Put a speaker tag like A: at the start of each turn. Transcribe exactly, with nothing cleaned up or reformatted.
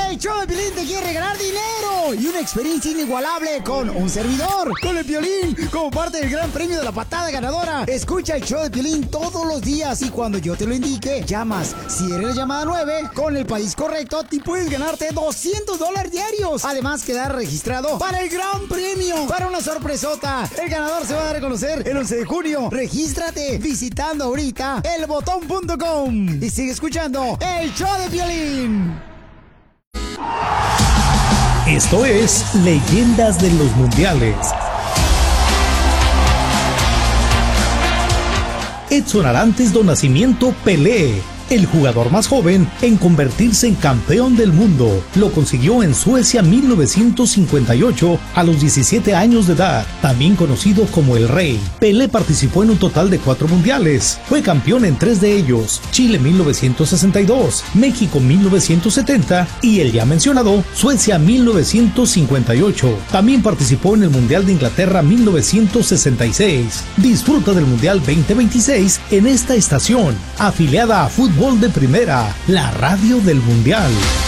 A: El show de Piolín te quiere regalar dinero y una experiencia inigualable con un servidor, con el Piolín, como parte del gran premio de la patada ganadora. Escucha el show de Piolín todos los días y cuando yo te lo indique, llamas. Si eres la llamada nueve, con el país correcto, te puedes ganarte doscientos dólares diarios. Además, quedar registrado para el gran premio, para una sorpresota. El ganador se va a dar a conocer el once de junio. Regístrate visitando ahorita el botón punto com y sigue escuchando el show de Piolín.
B: Esto es Leyendas de los Mundiales. Edson Arantes do Nascimento Pelé, el jugador más joven en convertirse en campeón del mundo. Lo consiguió en Suecia mil novecientos cincuenta y ocho a los diecisiete años de edad, también conocido como el Rey. Pelé participó en un total de cuatro mundiales. Fue campeón en tres de ellos: Chile mil novecientos sesenta y dos, México mil novecientos setenta y el ya mencionado Suecia mil novecientos cincuenta y ocho. También participó en el Mundial de Inglaterra mil novecientos sesenta y seis. Disfruta del Mundial veinte veintiséis en esta estación, afiliada a Fútbol de Primera, la radio del Mundial.